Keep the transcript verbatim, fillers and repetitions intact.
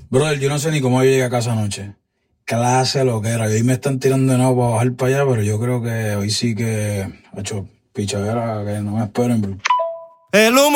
Brother, yo no sé ni cómo yo llegué a casa anoche. Clase lo que era. Y hoy me están tirando de nuevo para bajar para allá, pero yo creo que hoy sí que, hecho, pichadera, que no me esperen, bro. El humo